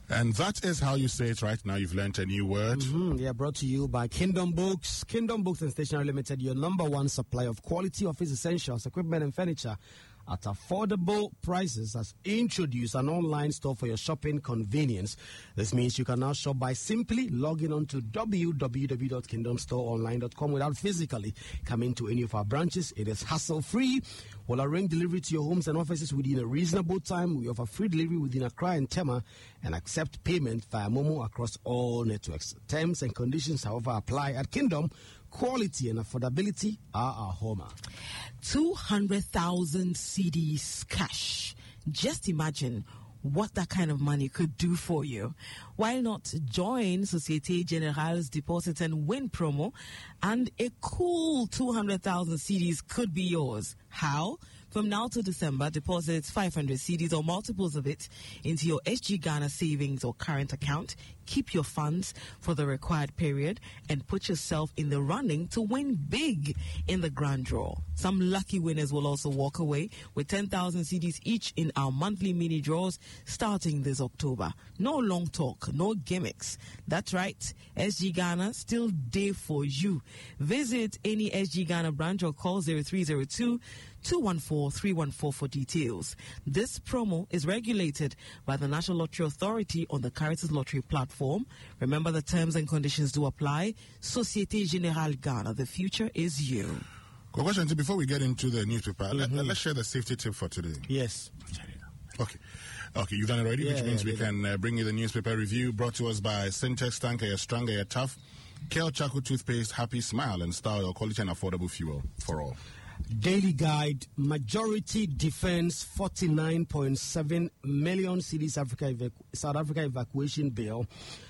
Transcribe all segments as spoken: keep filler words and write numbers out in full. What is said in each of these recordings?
And that is how you say it right now. You've learnt a new word. Mm-hmm. Yeah, brought to you by Kingdom Books. Kingdom Books and Stationery Limited, your number one supplier of quality office essentials, equipment and furniture at affordable prices, has introduced an online store for your shopping convenience. This means you can now shop by simply logging on to w w w dot kingdom store online dot com without physically coming to any of our branches. It is hassle-free. We'll arrange delivery to your homes and offices within a reasonable time. We offer free delivery within Accra and Tema and accept payment via Momo across all networks. Terms and conditions, however, apply at Kingdom. Quality and affordability are our hallmark. two hundred thousand C Ds cash. Just imagine what that kind of money could do for you. Why not join Societe Generale's Deposit and Win promo, and a cool two hundred thousand C Ds could be yours. How? From now to December, deposit five hundred C Ds or multiples of it into your S G Ghana savings or current account. Keep your funds for the required period and put yourself in the running to win big in the grand draw. Some lucky winners will also walk away with ten thousand C Ds each in our monthly mini draws starting this October. No long talk, no gimmicks. That's right. S G Ghana still there for you. Visit any S G Ghana branch or call zero three zero two, two one four, three one four for details. This promo is regulated by the National Lottery Authority on the Caritas Lottery platform. Remember, the terms and conditions do apply. Societe Generale Ghana, the future is you. Question, before we get into the newspaper, mm-hmm. let, let's share the safety tip for today. Yes. Okay. Okay, you've done it already, yeah, which means yeah, we yeah. can uh, bring you the newspaper review brought to us by Syntex Tanker, you're stronger, you're tough. Kale Charcoal Toothpaste, happy smile and style your quality and affordable fuel for all. Daily Guide, majority defense forty-nine point seven million C Ds Africa evacu- South Africa evacuation bill,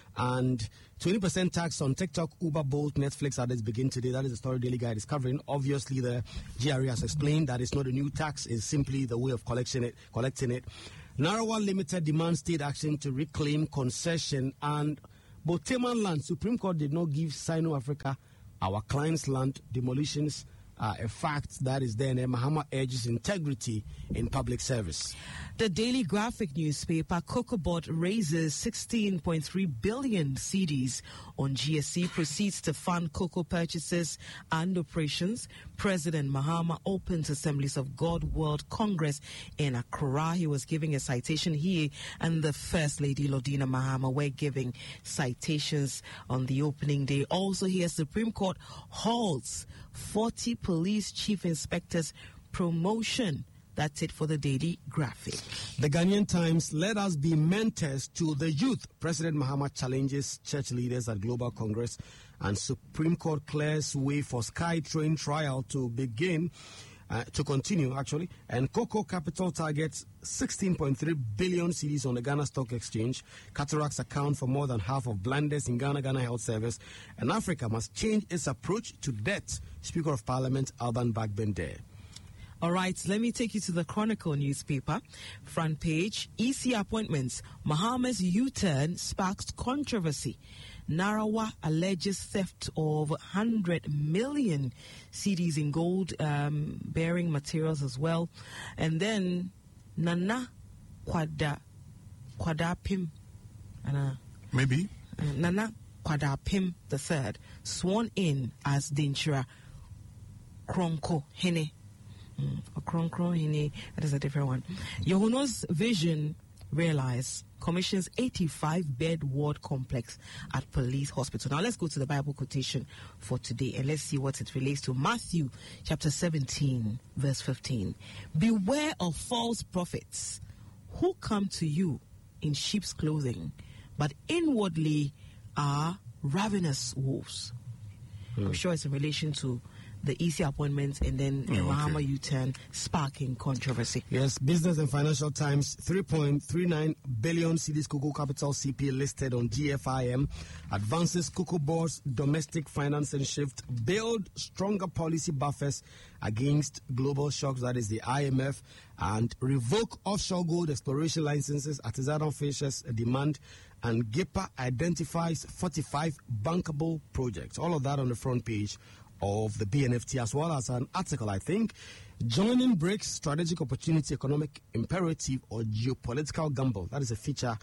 and twenty percent tax on TikTok, Uber, Bolt, Netflix others begin today. That is the story Daily Guide is covering. Obviously, the G R E has explained that it's not a new tax, it's simply the way of collecting it. Collecting it. Narawa Limited demands state action to reclaim concession, and Boteman land. Supreme Court did not give Sino-Africa our client's land. Demolitions Uh, a fact that is there, and Mahama urges integrity in public service. The Daily Graphic newspaper, CocoaBot raises sixteen point three billion C Ds on G S C, proceeds to fund cocoa purchases and operations. President Mahama opens Assemblies of God World Congress in Accra. He was giving a citation here, and the First Lady Lordina Mahama were giving citations on the opening day. Also here, Supreme Court halts forty police chief inspectors promotion. That's it for the Daily Graphic. The Ghanaian Times, let us be mentors to the youth. President Mahama challenges church leaders at Global Congress, and Supreme Court clears way for SkyTrain trial to begin, uh, to continue actually. And Cocoa Capital targets sixteen point three billion C Ds on the Ghana Stock Exchange. Cataracts account for more than half of blindness in Ghana, Ghana Health Service. And Africa must change its approach to debt. Speaker of Parliament Alban Bagbender. All right, let me take you to the Chronicle newspaper. Front page, E C appointments. Mahama's U-turn sparks controversy. Narawa alleges theft of one hundred million C Ds in gold um, bearing materials as well. And then Nana Kwada Kwadapim. Uh, Maybe. Uh, Nana Kwadapim the third, sworn in as Dinchira Kronko Hene. Mm, Kronko Hene, that is a different one. Yohuno's vision realized, commissions eighty-five bed ward complex at police hospital. Now let's go to the Bible quotation for today and let's see what it relates to. Matthew chapter seventeen verse fifteen. Beware of false prophets who come to you in sheep's clothing, but inwardly are ravenous wolves. Hmm. I'm sure it's in relation to the E C appointments and then the oh, Mahama okay. U-turn sparking controversy. Yes, Business and Financial Times, three point three nine billion C Ds Cocoa Capital C P listed on G F I M. Advances Cocoa Board's domestic financing shift. Build stronger policy buffers against global shocks, that is the I M F. And revoke offshore gold exploration licenses. Artisanal fishes demand. And GIPA identifies forty-five bankable projects. All of that on the front page of the B N F T, as well as an article, I think, joining BRICS, strategic opportunity, economic imperative, or geopolitical gamble. That is a feature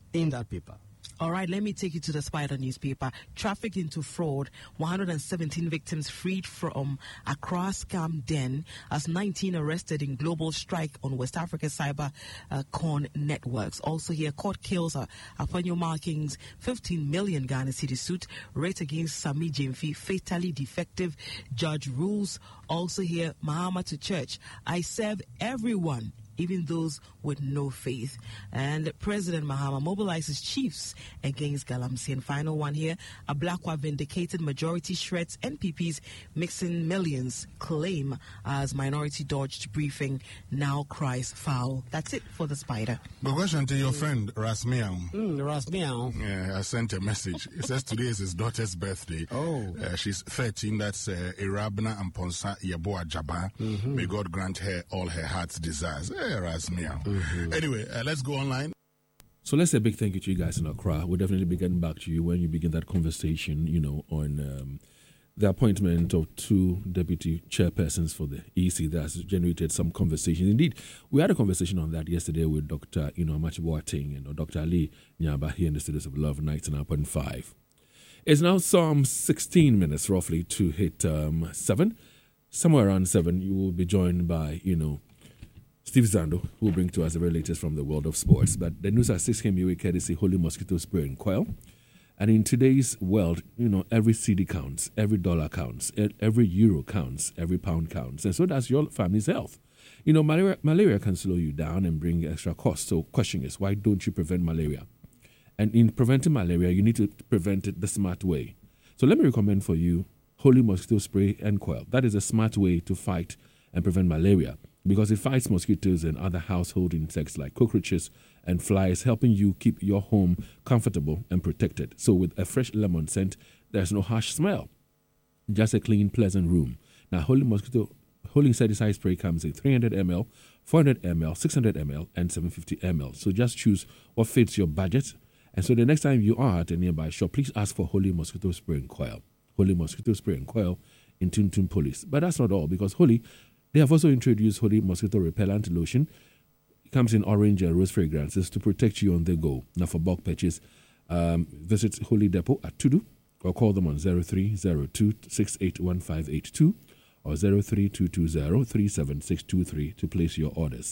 in that paper. All right, let me take you to the Spider newspaper. Traffic into fraud. one hundred seventeen victims freed from Accra scam den as nineteen arrested in global strike on West Africa cyber uh, con networks. Also here, court kills uh, Apanyo Markings fifteen million Ghana city suit. Rate against Sami Jemfi, fatally defective judge rules. Also here, Mahama to church. I serve everyone, even those with no faith. And President Mahama mobilizes chiefs against Galamsey. And final one here, a Ablakwa vindicated majority shreds N P P's mixing millions claim as minority dodged briefing now cries foul. That's it for the Spider. But question to your friend, Rasmiao. Mm, Rasmiao. Yeah, I sent a message. It says today is his daughter's birthday. Oh. Uh, she's thirteen. That's uh, Irabna Amponsa Yeboa Jaba. Mm-hmm. May God grant her all her heart's desires. Hey, Rasmiao. Mm-hmm. Anyway, uh, let's go online. So let's say a big thank you to you guys in Accra. We'll definitely be getting back to you when you begin that conversation, you know, on um, the appointment of two deputy chairpersons for the E C that has generated some conversation. Indeed, we had a conversation on that yesterday with Doctor You know, Amachi Boateng and Doctor Ali Nyaba here in the studios of Love ninety-nine point five. It's now some sixteen minutes roughly to hit um, seven. Somewhere around seven, you will be joined by, you know, Steve Zando, who will bring to us the very latest from the world of sports. But the news at six came your way courtesy Holy Mosquito Spray and Coil. And in today's world, you know, every cedi counts, every dollar counts, every euro counts, every pound counts. And so does your family's health. You know, malaria, malaria can slow you down and bring extra costs. So question is, why don't you prevent malaria? And in preventing malaria, you need to prevent it the smart way. So let me recommend for you Holy Mosquito Spray and Coil. That is a smart way to fight and prevent malaria, because it fights mosquitoes and other household insects like cockroaches and flies, helping you keep your home comfortable and protected. So with a fresh lemon scent, there's no harsh smell, just a clean, pleasant room. Now, Holy Mosquito Holy Insecticide Spray comes in three hundred milliliters, four hundred milliliters, six hundred milliliters, and seven hundred fifty milliliters. So just choose what fits your budget. And so the next time you are at a nearby shop, please ask for Holy Mosquito Spray and Coil. Holy Mosquito Spray and Coil in Tuntun Police. But that's not all, because Holy, they have also introduced Holy Mosquito Repellent Lotion. It comes in orange and rose fragrances to protect you on the go. Now for bulk purchase, um, visit Holy Depot at Tudu or call them on zero three zero two six eight one five eight two or zero three two two zero three seven six two three to place your orders.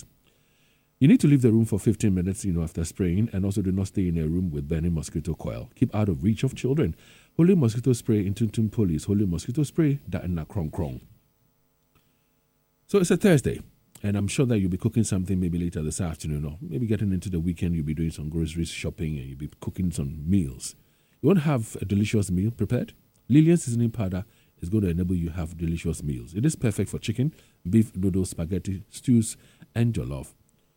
You need to leave the room for fifteen minutes, you know, after spraying, and also do not stay in a room with burning mosquito coil. Keep out of reach of children. Holy Mosquito Spray in Tuntun Police. Holy Mosquito Spray, that in a krong krong. So it's a Thursday, and I'm sure that you'll be cooking something maybe later this afternoon, or maybe getting into the weekend, you'll be doing some groceries shopping, and you'll be cooking some meals. You want to have a delicious meal prepared? Lillian Seasoning Powder is going to enable you to have delicious meals. It is perfect for chicken, beef, noodles, spaghetti, stews, and jollof.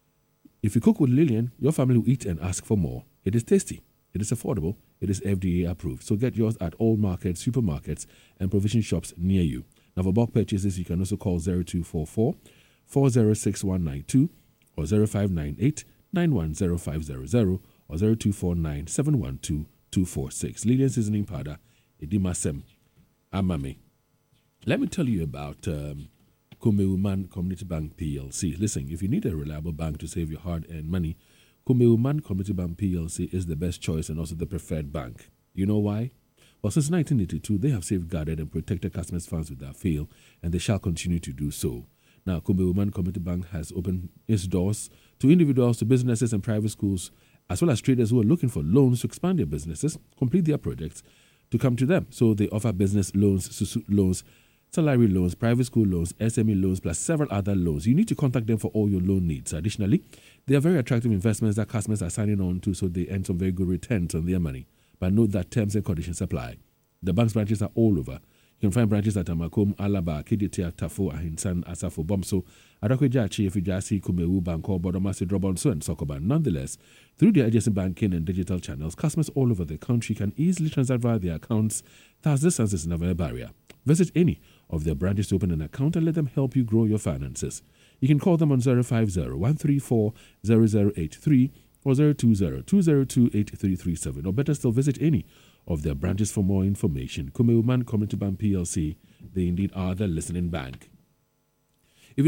If you cook with Lillian, your family will eat and ask for more. It is tasty. It is affordable. It is F D A approved. So get yours at all markets, supermarkets, and provision shops near you. Now, for bulk purchases, you can also call zero two four four, four zero six one nine two or zero five nine eight, nine one zero five zero zero or zero two four nine, seven one two, two four six. Lillian Seasoning Powder, Edimasem, Amame. Let me tell you about um, Kumeuman Community Bank P L C. Listen, if you need a reliable bank to save your hard-earned money, Kumeuman Community Bank P L C is the best choice and also the preferred bank. You know why? Well, since nineteen eighty-two, they have safeguarded and protected customers' funds without fail, and they shall continue to do so. Now, Kumeuman Community Bank has opened its doors to individuals, to businesses and private schools, as well as traders who are looking for loans to expand their businesses, complete their projects, to come to them. So they offer business loans, susut loans, salary loans, private school loans, S M E loans, plus several other loans. You need to contact them for all your loan needs. Additionally, they are very attractive investments that customers are signing on to, so they earn some very good returns on their money. But note that terms and conditions apply. The bank's branches are all over. You can find branches at Amakom, Alaba, Kiditia, Tafo, Ahinsan, Asafo, Bomso, Adakwejachi, Fijasi, Kumewu, Banko, Bodomasi, Drobonso, and Sokoban. Nonetheless, through their adjacent banking and digital channels, customers all over the country can easily transact via their accounts. Thus, distance is never a barrier. Visit any of their branches to open an account and let them help you grow your finances. You can call them on zero five zero, one three four, zero zero eight three or zero two zero, two zero two, eight three three seven, or better still, visit any of their branches for more information. Kumeuman Community Bank P L C, they indeed are the listening bank. If you need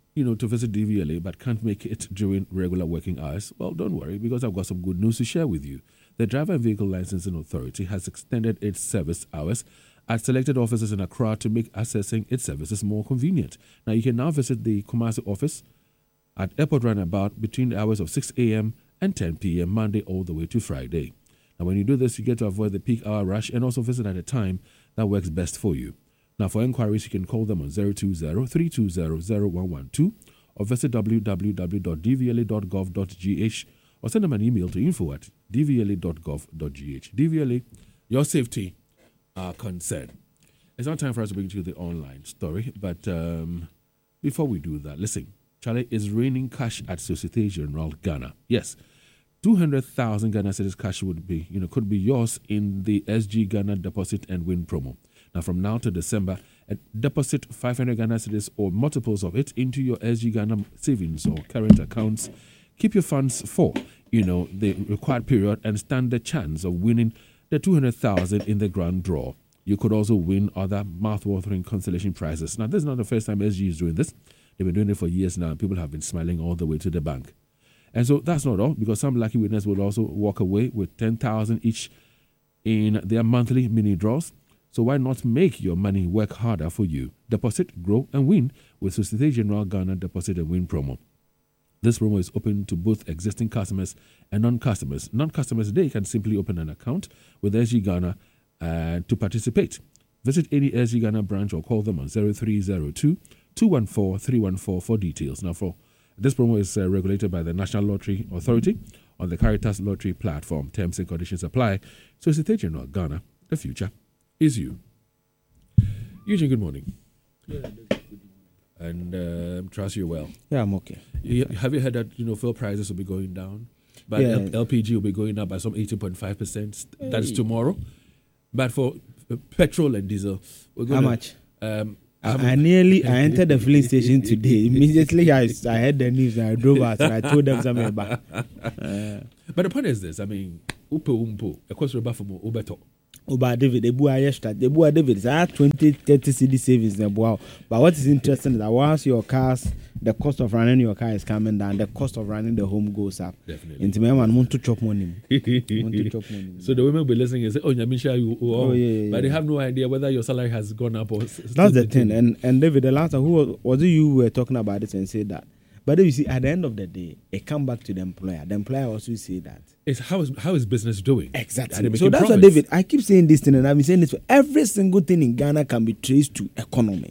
you know, to visit D V L A but can't make it during regular working hours? Well, don't worry, because I've got some good news to share with you. The Driver and Vehicle Licensing Authority has extended its service hours at selected offices in Accra to make accessing its services more convenient. Now, you can now visit the Kumasi office at Airport Runabout between the hours of six a.m. and ten p.m. Monday all the way to Friday. Now, when you do this, you get to avoid the peak hour rush and also visit at a time that works best for you. Now, for inquiries, you can call them on zero two zero, three two zero, zero one one two or visit w w w dot d v l a dot gov dot g h or send them an email to info at d v l a dot gov dot g h. D V L A, your safety, our concern. It's not time for us to bring you the online story, but um, before we do that, listen, Charlie, is raining cash at Societe Generale Ghana. Yes, two hundred thousand Ghana cedis cash would be, you know, could be yours in the S G Ghana Deposit and Win promo. Now, from now to December, deposit five hundred Ghana cedis or multiples of it into your S G Ghana savings or current accounts. Keep your funds for, you know, the required period and stand the chance of winning the two hundred thousand in the grand draw. You could also win other mouth-watering consolation prizes. Now, this is not the first time S G is doing this. They've been doing it for years now. People have been smiling all the way to the bank. And so that's not all, because some lucky winners will also walk away with ten thousand each in their monthly mini draws. So why not make your money work harder for you? Deposit, grow, and win with Societe Generale Ghana Deposit and Win promo. This promo is open to both existing customers and non-customers. Non-customers, they can simply open an account with S G Ghana uh, to participate. Visit any S G Ghana branch or call them on zero three zero two, two one four, three one four for details. Now, for this promo is uh, regulated by the National Lottery Authority on the Caritas Lottery platform. Terms and conditions apply. Societe Generale Ghana, the future is you. Eugene, good morning. Yeah, and uh, trust you well. Yeah, I'm okay. You, have you heard that, you know, fuel prices will be going down? But Yeah. L- LPG will be going up by some eighteen point five percent. That's tomorrow. But for uh, petrol and diesel, we're going How much? Um, I, some- I nearly I entered the filling station today. Immediately I, I heard the news and I drove out and I told them something about. Uh, But the point is this, I mean, upo umpo, of course, we're from Ubeto. Oba David, the boy extra, the boy David, I have twenty, thirty C D savings. The boy. But what is interesting is that once your cars, the cost of running your car is coming down, the cost of running the home goes up. Definitely. Into my man, want to chop money. Want to chop money. So the women will be listening and say, oh, Nyamisha, you, oh, Oh, yeah, yeah, but they yeah. have no idea whether your salary has gone up or. s- That's the still thing. maintained. And and David, the last time, who was, was it you who were talking about it and said that? But then you see, at the end of the day, it come back to the employer. The employer also say that. It's how is how is business doing? Are they Exactly. making So that's what profits? David, I keep saying this thing and I've been saying this for every single thing in Ghana can be traced to economy.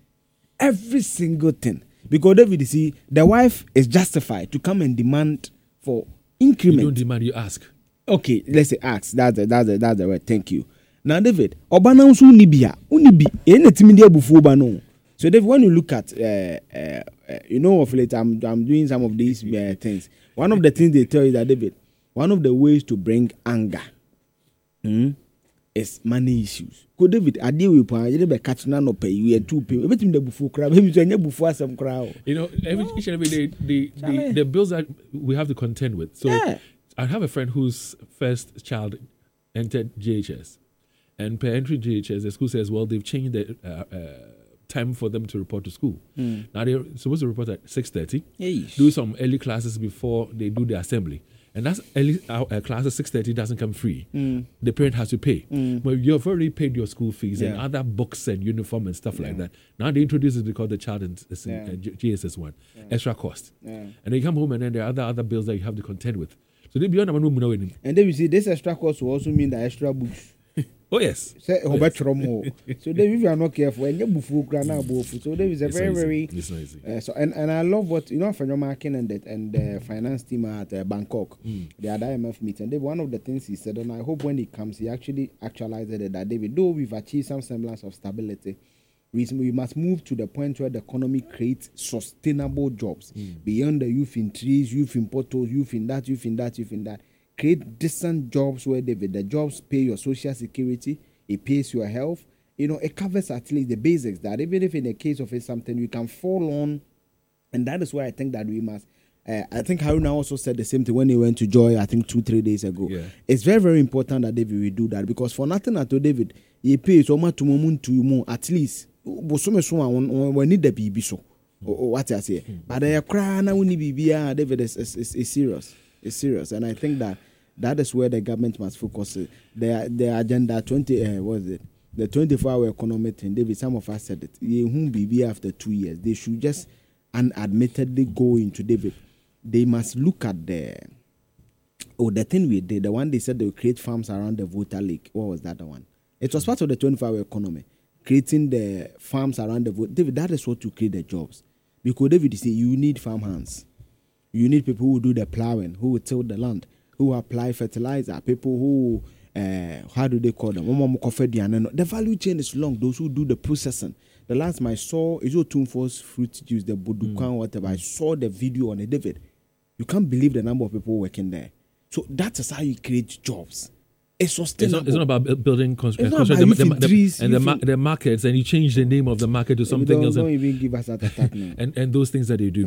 Every single thing. Because David, you see, the wife is justified to come and demand for You increment. don't demand, you ask. Okay, let's say ask. That's the that's the that's the word. Thank you. Now, David, Obana unsu unibia unibi. Ene timidia bufu obano. So, David, when you look at, uh, uh, uh, you know, of late, I'm I'm doing some of these uh, things. One of the things they tell you that David, one of the ways to bring anger, hmm, is money issues. Ko David, I deal with point. You be catching no pay. You and two pay. Everything the bufu crowd. Maybe you any bufu asem crowd. You know, every, each and every day, the, the, Charlie. the bills that we have to contend with. So Yeah. I have a friend whose first child entered J H S. And per entry J H S, the school says, well, they've changed the uh, uh, time for them to report to school. Now they're supposed to report at six thirty, Yeesh. do some early classes before they do the assembly. And that's early uh, uh, classes six thirty doesn't come free. The parent has to pay. But you've already paid your school fees and Yeah. other books and uniform and stuff like that. Now they introduce it because the child is is in Yeah. uh, J- J S S one, extra cost. Yeah. And then you come home and then there are other other bills that you have to contend with. So they beyond the one know him. And then you see this extra cost will also mean the extra books. Oh yes. Say obetro more. So David, if you are not careful, and you bufu grana bufu. So David is a It's very not easy. very. It's not easy. Uh, so and, and I love what you know from your marketing and the, and the finance team at uh, Bangkok, the I M F meeting. David, one of the things he said, and I hope when he comes, he actually actualized it. That David, though we've achieved some semblance of stability, we, we must move to the point where the economy creates sustainable jobs beyond the youth in trees, youth in potholes, youth in that, youth in that, youth in that. Create decent jobs where David, the jobs pay your social security, it pays your health. You know, it covers at least the basics that even if in the case of it something you can fall on, and that is why I think that we must. Uh, I think Haruna also said the same thing when he went to Joy. I think two three days ago. Yeah. It's very very important that David will do that because for nothing at all, David, he pays so much to moment to you more at least. Bosome so we need the baby so. or what I say. But they are crying now. David is is, is is serious. It's serious, and I think that that is where the government must focus. Their their agenda twenty. Uh, what is it? The twenty-four hour economy thing. David, some of us said it. You won't be after two years. They should just unadmittedly go into David. They must look at the. Oh, the thing we did, the one they said they would create farms around the Volta Lake. What was that the one? It was part of the twenty-four hour economy. Creating the farms around the Volta. David, that is what to create the jobs. Because David say you need farm hands. You need people who do the plowing, who will till the land, who apply fertilizer, people who, uh, how do they call them? The value chain is long. Those who do the processing. The last time I saw is your Tumfor's fruit juice, the Bodukan, mm. whatever. I saw the video on it, David. You can't believe the number of people working there. So that is how you create jobs. It's sustainable. It's not, it's not about building construction the, the, trees, and the, ma- the markets, and you change the name of the market to something don't, else. Don't even give us that attack now. and and those things that they do.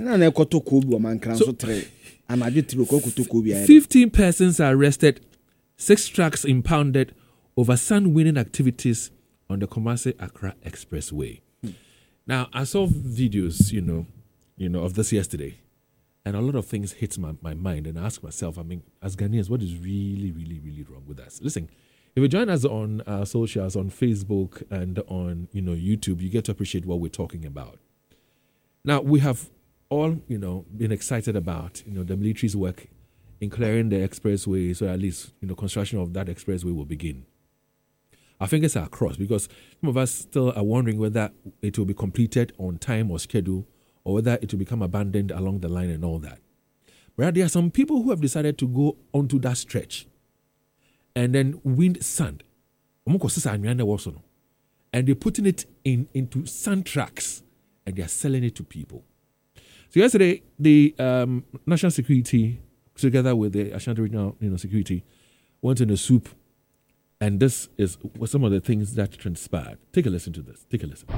So, fifteen persons are arrested, six trucks impounded over sun-winning activities on the Kumasi-Accra Expressway. Hmm. Now, I saw videos, you know, you know, of this yesterday. And a lot of things hit my, my mind, and I ask myself, I mean, as Ghanaians, what is really, really, really wrong with us? Listen, if you join us on our socials, on Facebook and on, you know, YouTube, you get to appreciate what we're talking about. Now, we have all, you know, been excited about, you know, the military's work in clearing the expressway, so at least, you know, construction of that expressway will begin. Our fingers are crossed because some of us still are wondering whether it will be completed on time or schedule, or whether it will become abandoned along the line and all that. But there are some people who have decided to go onto that stretch and then wind sand. And they're putting it in into sand trucks and they're selling it to people. So yesterday, the um, National Security, together with the Ashanti Regional you know, Security, went in a soup. And this is some of the things that transpired. Take a listen to this. Take a listen.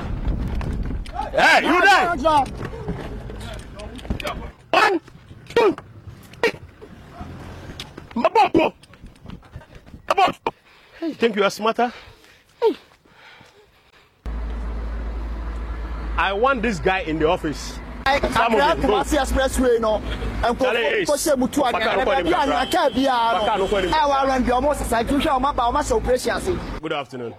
Hey, you there? One, two, three. Mabopo. Mabopo. You think you are smarter? I want this guy in the office. I can't Kumasi Expressway no. And Koshe Mutu again. Good afternoon.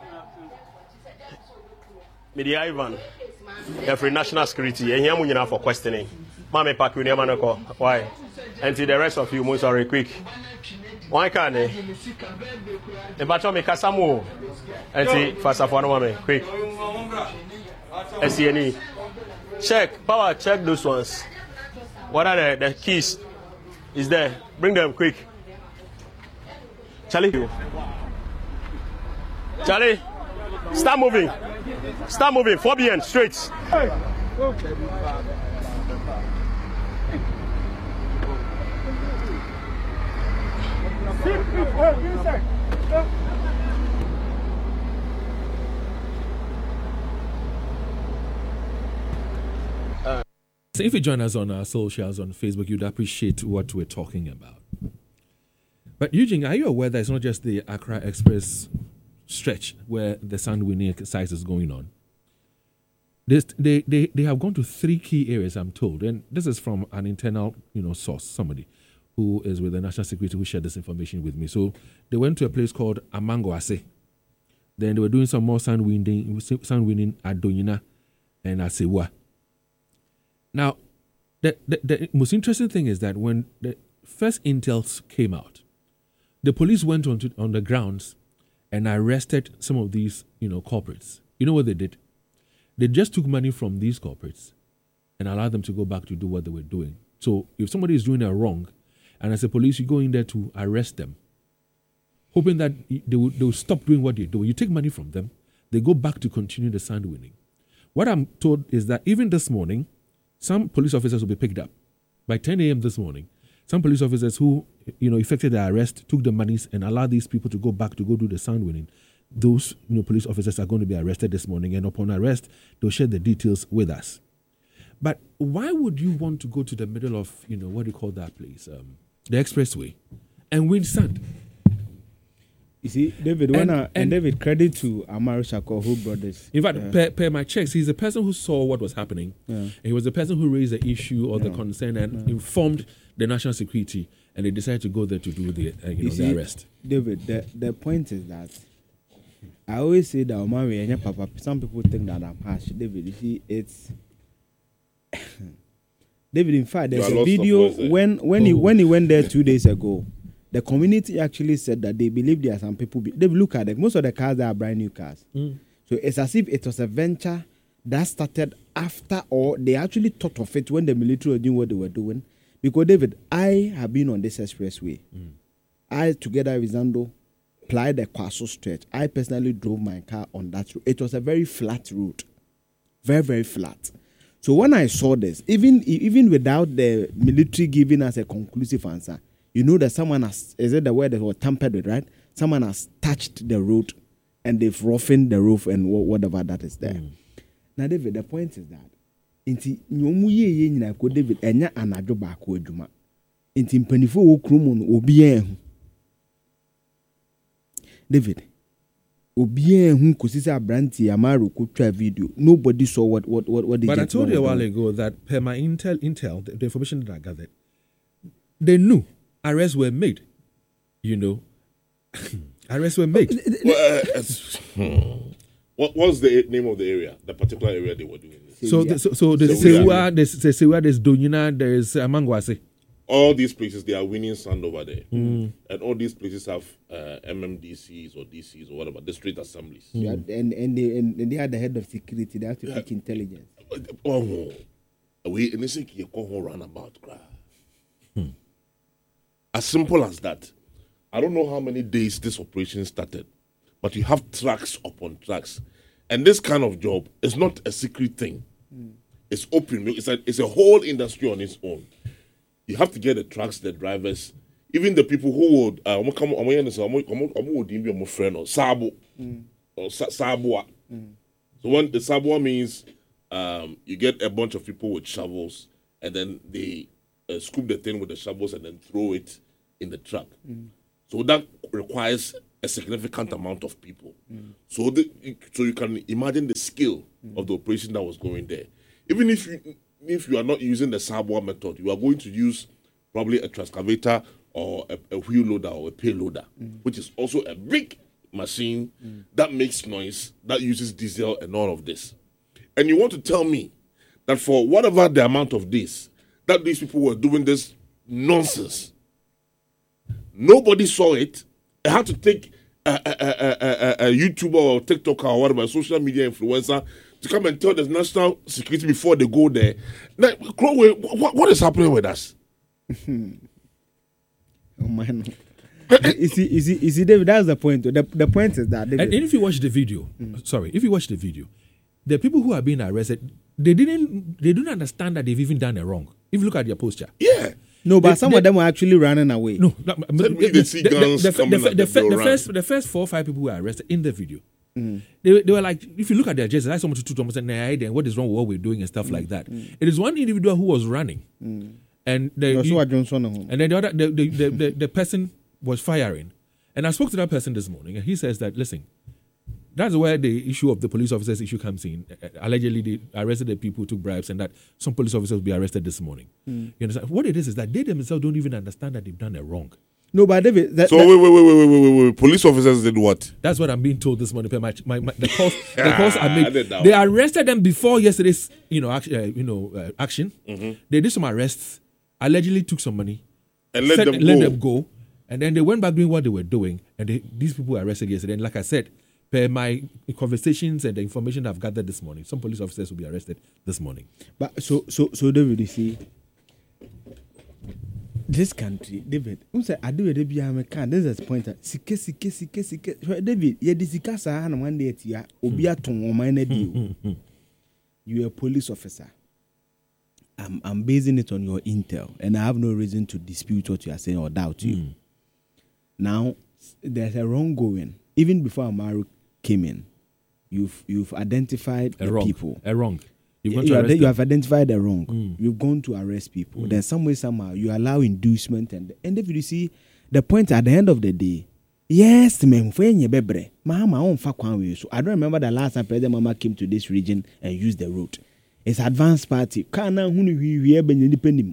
Media Ivan. Every national security, and here we are for questioning. Mame Paku Niamanoko, why? And to the rest of you, most are quick. Why can't they? The battle make us some more. And see, fast of one woman, quick. S C N E. Check, power, check those ones. What are the, the keys? Is there? Bring them quick. Charlie. Charlie, start moving. Start moving. four B N, straight. Hey. So if you join us on our socials on Facebook, you'd appreciate what we're talking about. But Eugene, are you aware that it's not just the Accra Express stretch where the sand winning exercise is going on? This, they, they, they have gone to three key areas, I'm told. And this is from an internal you know, source, somebody who is with the National Security who shared this information with me. So they went to a place called Amangoase. Then they were doing some more sand winning, sand winning at Donyina and at Sewa. Now, the, the, the most interesting thing is that when the first intels came out, the police went on, to, on the grounds and arrested some of these, you know, corporates. You know what they did? They just took money from these corporates and allowed them to go back to do what they were doing. So if somebody is doing a wrong, and as a police, you go in there to arrest them, hoping that they will, they will stop doing what they do. You take money from them, they go back to continue the sand winning. What I'm told is that even this morning, some police officers will be picked up. By ten a.m. this morning, some police officers who, you know, effected their arrest, took the monies and allowed these people to go back to go do the sand winning. Those, you know, police officers are going to be arrested this morning, and upon arrest, they'll share the details with us. But why would you want to go to the middle of, you know, what do you call that place? Um, the expressway, and win sand? You see, David, when And- I, and, and- David, credit to Amaru Shako who brought this. In fact, Yeah. per, per my checks, he's the person who saw what was happening. Yeah. He was the person who raised the issue or the Yeah. concern and informed the national security, and they decided to go there to do the uh, you know You the see, arrest. David, the, the point is that I always say that Omari and Papa, some people think that I'm harsh. David, you see, it's David. In fact, there's You are a lost of video words there. when when he Oh. when he went there two days ago. The community actually said that they believe there are some people. Be, they look at it. Most of the cars there are brand new cars. Mm. So it's as if it was a venture that started after, or they actually thought of it when the military were doing what they were doing. Because David, I have been on this expressway. Mm. I, together with Zando, plied the Kwaso stretch. I personally drove my car on that road. It was a very flat road, very very flat. So when I saw this, even even without the military giving us a conclusive answer, you know that someone has, is it the word that was tampered with, right? Someone has touched the road and they've roughened the roof and wha- whatever that is there. Mm. Now, David, the point is that inti nyomu ye ye nyina ko David enya anadwo baako adwuma. Inti mpanifo wo krumu no obi ehu. David, obi ehu kosisi abranti Amaru ko twa video. Nobody saw what what what what they But I did told you a while ago that per my intel, intel, the, the information that I gathered, they knew arrests were made. You know, arrests were made. Well, uh, it's- hmm. What was the name of the area, the particular area they were doing this? So, the, so, so there's Sewia. Sewia, there's there's Sewia, there's Donyina, there's uh, Mangwase. All these places, they are winning sand over there. Mm. And all these places have uh, M M D Cs or D Cs or whatever, district assemblies. Yeah, and and they and, and they are the head of security. They have to pick intelligence. Oh, we in this you call runabout cry. As simple as that. I don't know how many days this operation started, but you have tracks upon tracks, and this kind of job is not a secret thing. It's open. It's a it's a whole industry on its own. You have to get the trucks, the drivers, even the people who would uh, omo come omo yẹn sọ omo omo omo would be omo friend or sabo or sa- saboa. So when the saboa means um, you get a bunch of people with shovels and then they uh, scoop the thing with the shovels and then throw it in the truck. So that requires a significant amount of people. So the, so you can imagine the skill of the operation that was going there. Even if you if you are not using the saboa method, you are going to use probably a transcavator or a, a wheel loader or a payloader, which is also a big machine that makes noise, that uses diesel and all of this. And you want to tell me that for whatever the amount of this, that these people were doing this nonsense, nobody saw it. I had to take a, a, a, a, a YouTuber or TikToker or whatever, a social media influencer, to come and tell the national security before they go there. Now, Crowway, what, what is happening with us? Oh man. you see, you see, you see, David, that's the point. The, the point is that David, And, and if you watch the video, sorry, if you watch the video, the people who are being arrested, they didn't, they don't understand that they've even done a wrong. If you look at their posture, Yeah. no, but they- some they- of them were actually running away. no, no Said we did see guns the, coming the, at the, them, they the ran. first, the first four or five people who were arrested in the video, they, they were like, if you look at their jerseys, I saw someone to Thomas and nah, then what is wrong with what we're doing and stuff like that. It is one individual who was running, and the, Joshua Johnson. uh, and then the other, the, the, the, the, the person was firing. And I spoke to that person this morning, and he says that, listen, that's where the issue of the police officers issue comes in. Uh, Allegedly, they arrested the people who took bribes, and that some police officers will be arrested this morning. You understand? What it is is that they themselves don't even understand that they've done a wrong. No, but David, that, So that- wait, wait, wait, wait, wait, wait, wait. Police officers did what? That's what I'm being told this morning. My, my, my, the calls, the calls are I made. did that They one. arrested them before yesterday's, you know, act, uh, you know, uh, action. They did some arrests, allegedly took some money, And let said- them let go. them go, and then they went back doing what they were doing. And they, these people were arrested yesterday. And like I said, per my conversations and the information I've gathered this morning, some police officers will be arrested this morning. but so so so David, you see, this country, David, who say I do it be am can. This is the point. Sike sike sike sike. Hwɛ, David, ye di sika saa na one day tia obi aton wo man na di. You are a police officer. I'm I'm basing it on your intel, and I have no reason to dispute what you are saying or doubt you. Now, there's a wrong going. Even before Amaru came in, you've you've identified A the wrong. people. A wrong. You've You, gone to are- arrest you them. have identified the wrong. Mm. You've gone to arrest people. Then some way, somehow, you allow inducement. And, and if you see, the point at the end of the day, Yes, ma'am, for any bebre. Mama, on fa kwan so. I don't remember the last time President Mama came to this region and used the road. It's advanced party. Kana hunu wi wi ebe independent.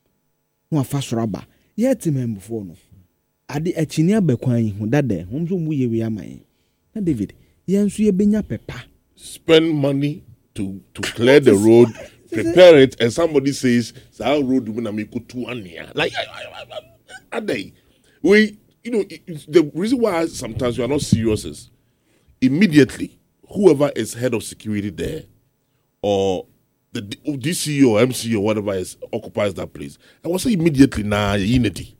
Wa fa soraba. Yet ma'am before no. Ade achinia be kwan hu dade. Hom so mu ye wi aman. Na David, yen so ye benya pepa. Spend money to to clear the road, prepare it, and somebody says, "Our road will not make two one year." Like, are they? We, you know, it, the reason why sometimes we are not serious is immediately whoever is head of security there, or the D C or M C or whatever is occupies that place, I will say immediately, nah, unity.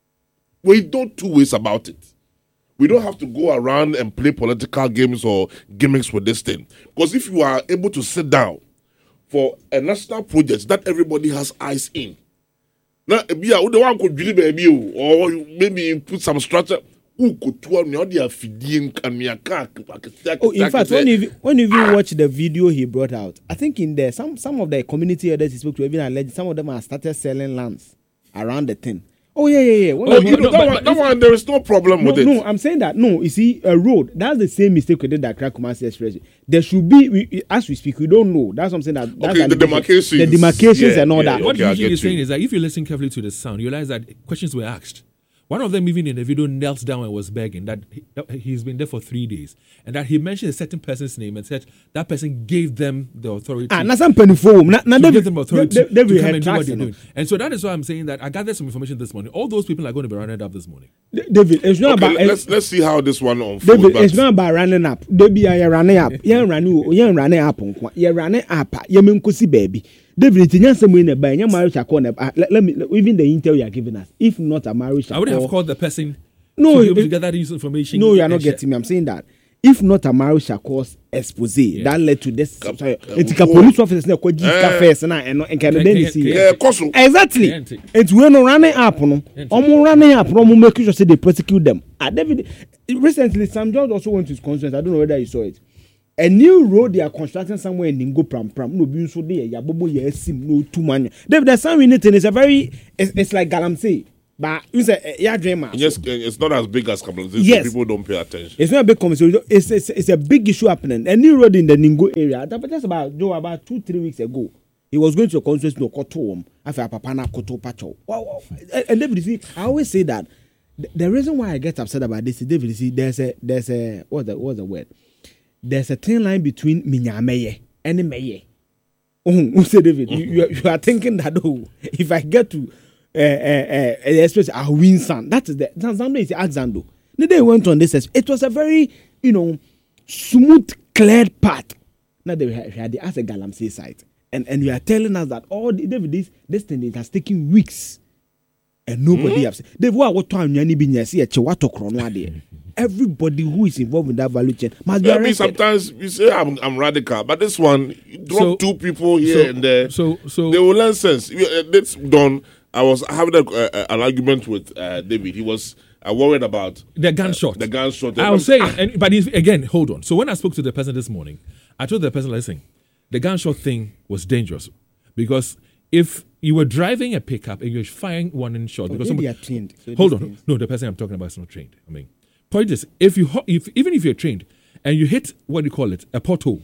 We don't two ways about it. We don't have to go around and play political games or gimmicks with this thing. Because if you are able to sit down for a national project that everybody has eyes in, now, be a the one could believe or maybe put some structure. Who could tell me how they are feeding and me a car? Oh, in fact, when you when you watch the video he brought out, I think in there some some of the community others he spoke to even alleged some of them have started selling lands around the thing. Oh yeah, yeah, yeah. Oh, you know, that, one, that one, there is no problem no, with it. No, I'm saying that. No, you see, a road, that's the same mistake we did at Accra Kumasi Express. There should be, we, as we speak, we don't know. That's what I'm saying. That, that's okay, the demarcations. The demarcations yeah, and all yeah, that. yeah, What okay, usually you is saying is that if you listen carefully to the sound, you realize that questions were asked. One of them, even in the video, knelt down and was begging that he, that he's been there for three days and that he mentioned a certain person's name and said that person gave them the authority. Ah, na some penny for na na give them authority they, they, to, they to come and do what they're no. doing. And so that is why I'm saying that I gathered some information this morning. All those people are going to be rounded up this morning. David, it's not okay, about. Let's let's see how this one unfolds. David, it's not about running up. Debbie, you're running up. You're running. You're running up. You're running up. You're menkusi baby. David, it's not somewhere in the bay. You're married to let, let me even the intel you are giving us. If not a marriage, I would have called the person. No, to be able to get that information. No, you are not getting me. I'm saying that. If not a marriage cause expose yeah. that led to this, Cap- sorry, uh, it's a police officer na kwa give first na and and can then see exactly. It's when running up no, omo running up no, make sure say they prosecute them. Ah, David, recently Sam George also went to his conference. I don't know whether you saw it. A new road they are constructing somewhere in Ningo Pram Pram. No, be so there. Ya bobo ya sim no too man. David, the sound we need is a very. It's, it's like Galamsey. But you say, yeah, dreamer. Yes, it's not as big as Kabbalah. Yes. People don't pay attention. It's not a big conversation. It's, it's, it's a big issue happening. A new road in the Ningo area. That was just about, Joe, about two, three weeks ago. He was going to a conference to Kotom after Papana Koto Pacho. Wow. And David, see, I always say that the, the reason why I get upset about this is, David, see, there's a, there's a, what's the, what's the word? There's a thin line between Minyameye and Meye. Oh, who said David? Mm-hmm. you, you, you are thinking that, oh, if I get to, Uh, uh, uh, especially a win son. That is the Zanzando is Alexander. The day went on this, it was a very, you know, smooth, clear path. Now they had the as a Galamsey site, and and you are telling us that all the, this this thing it has taken weeks, and nobody mm-hmm. has. They've what time you need to see a chiwato chrono there. Everybody who is involved in that value chain must be arrested. Sometimes you say I'm, I'm radical, but this one, you drop so, two people here so, and there. So, so they will learn sense. That's done. I was having a, uh, an argument with uh, David. He was uh, worried about the gunshot. Uh, the gunshot. I was saying, and, but if, again, hold on. So when I spoke to the person this morning, I told the person, listen, the gunshot thing was dangerous because if you were driving a pickup and you're firing one in shot, oh, because somebody, somebody, are trained. So hold on, no, the person I'm talking about is not trained. I mean, point is, if you if even if you're trained and you hit what do you call it, a pothole.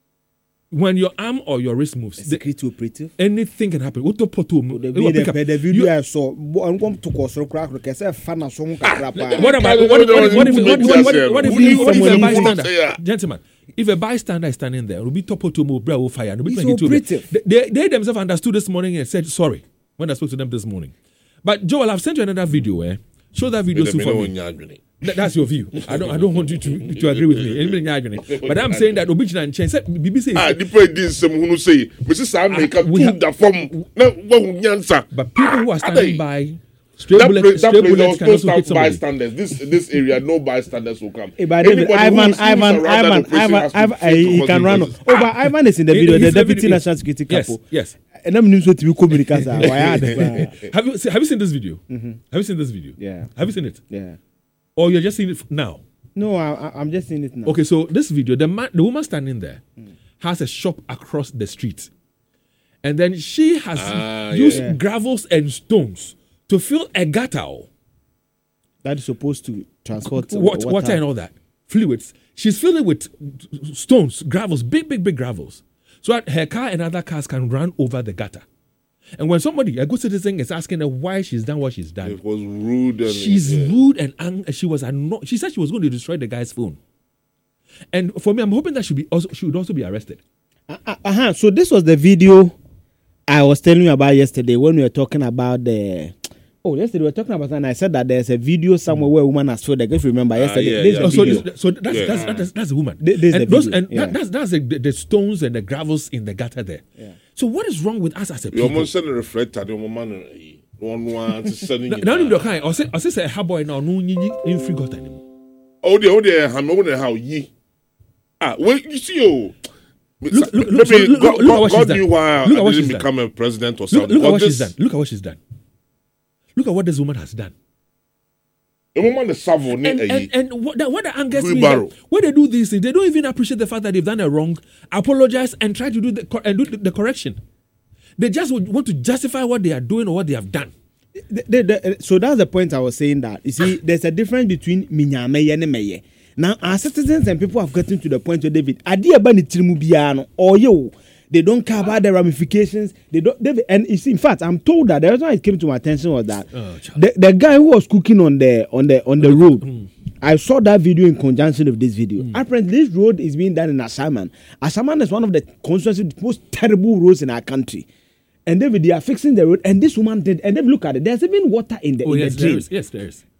When your arm or your wrist moves, security operative, anything can happen. What the pothole? The video I saw, I'm going to cause a crack. What about what about what if what if what if a bystander, gentlemen? If a bystander is standing there, it will be top to move, bro, fire. It's operative. They, they themselves understood this morning and said sorry when I spoke to them this morning. But Joel, I've sent you another video. Eh? Show that video soon for me. That, that's your view. I don't. I don't want you to to agree with me. But I'm saying that Obichan and Chen said B B C. Ah, the president some who say, Missus Sam make up to the form. No, one answer. But people who are standing by. Straight that bullet, place, that place there was no start bystanders. This this area, no bystanders will come. Hey, but David, Ivan, Ivan, Ivan, Ivan, Ivan, he can run. Oh, but Ivan is in the video. The deputy national security couple. Yes, yes. And I'm new to be communicating. Have you have you seen this video? Mm-hmm. Have you seen this video? Yeah. Have you seen it? Yeah. Or you're just seeing it now? No, I, I'm just seeing it now. Okay, so this video, the man, the woman standing there, mm. has a shop across the street, and then she has ah, used yeah. gravels and stones to fill a gutter. That is supposed to transport water, water. water and all that. Fluids. She's filling it with stones, gravels, big, big, big gravels. So that her car and other cars can run over the gutter. And when somebody, a good citizen, is asking her why she's done what she's done, It was rude. And, she's yeah. rude and ang- she was annoyed. She said she was going to destroy the guy's phone. And for me, I'm hoping that she be also she would also be arrested. Uh, uh, uh-huh. So this was the video I was telling you about yesterday when we were talking about the. Oh, yesterday we were talking about, and I said that there's a video somewhere where a woman has filled the. If you remember yesterday, yeah, there's yeah. a Oh, so video. this, so that's, Yeah. that's, that's that's the woman. Th- this is and the those, video, and yeah. that, that's that's the, the, the stones and the gravels in the gutter there. Yeah. So what is wrong with us as a You people? almost send a reflector. The woman, one one to sending. Now you kind. Or say, or say, say, how boy now no ni in free gutter anymore. Oh, the oh, the ham, oh, the how ye. Ah, wait, you see, oh. Look, look, Maybe look, so look, God, look at what God she's done. knew why Look at I what didn't she's become a president or Look, something. look at But what this- she's done. Look at what she's done. Look at what this woman has done. The woman the savo ne And, eh, and, and what, that, what that angers me is Wheelbarrow. that when they do these things, they don't even appreciate the fact that they've done a wrong, apologize, and try to do the cor- and do the, the correction. They just would want to justify what they are doing or what they have done. The- the- the- so that's the point I was saying that you see there's a difference between minyameye and meye. Now our citizens and people have gotten to the point where David adi eba ni tirimu biya no or you they don't care about the ramifications. They don't David, and you see in fact I'm told that the reason why it came to my attention was that Oh, child. the, the guy who was cooking on the on the on the road. I saw that video in conjunction with this video. Apparently, this road is being done in Asaman. Asaman is one of the constituency most terrible roads in our country. And David, they are fixing the road, and this woman did. And then look at it. There's even water in the, Oh in yes, the there drain. is. Yes, there is.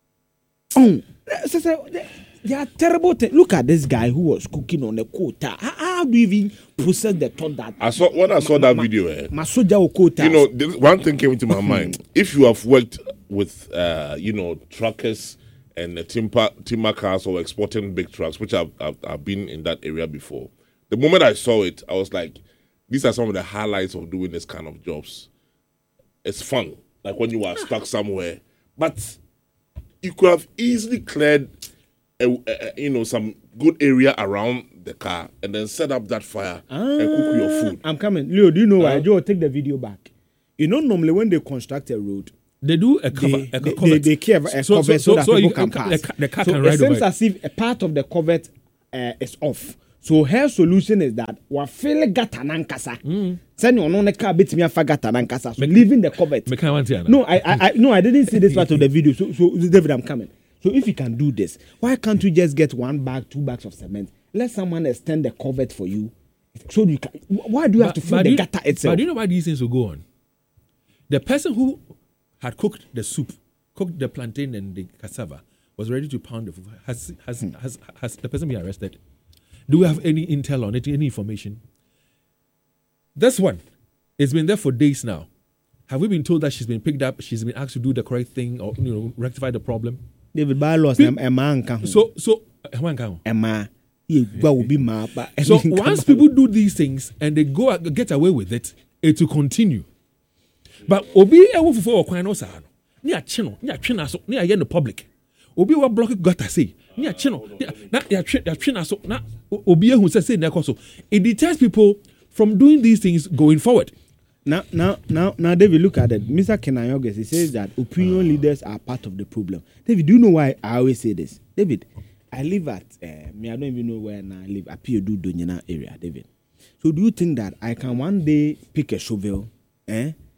Oh, so, so, they, they are terrible things. Look at this guy who was cooking on the quota. How, how do you even process the thought that? I saw when I saw that video. Eh, Masoja or quota. you know, this, one thing came into my mind. If you have worked with, uh, you know, truckers and uh, timber timber cars or exporting big trucks, which I've, I've I've been in that area before. The moment I saw it, I was like, these are some of the highlights of doing this kind of jobs. It's fun, like when you are stuck somewhere, but you could have easily cleared, a, a, a- you know, some good area around the car and then set up that fire and cook your food. I'm coming. Leo, do you know why? Joe, take the video back. You know, normally when they construct a road, They do a cover. they, a they, cover. they, they care a So- cover so, so- that so people you can can- pass. the ca- the car so can it ride over seems it. as if a part of the covert uh, is off. So her solution is that we feel gata nankasa. Send you on the car bit me afa gata nankasa. So leaving the covert. Me can't want to, No, I, I, I, no, I didn't see this part of the video. So, so David, I'm coming. So if you can do this, why can't you just get one bag, two bags of cement? Let someone extend the covert for you. So you can. Why do you have to fill but the do you- gutter itself? But do you know why these things will go on? The person who had cooked the soup, cooked the plantain and the cassava, was ready to pound the food. Has, has, Hmm. has, has the person been arrested? Do we have any intel on it, any information? This one, it's been there for days now. Have we been told that she's been picked up, she's been asked to do the correct thing or, you know, rectify the problem? David Barlos, Pe- Emma and So, so, eh, one count. Emma, you will be ma. But So once people do these things and they go get away with it, it will continue. But obi ewo fufu okwan no sa no. Ni ache no, ni atwe na so, ni aye no public. Obi wa block gutter say, ni ache no, ni- na ya atwe ya atwe na so, na o- obi ehu say say na ekoso. It deters people from doing these things going forward. Now, now, now, now, David, look at it. Mister Kenayoges, he says that opinion leaders are part of the problem. David, do you know why I always say this? David, I live at, uh, me, I don't even know where now I live, at Piodu Donyana area, David. So do you think that I can one day pick a shovel, eh,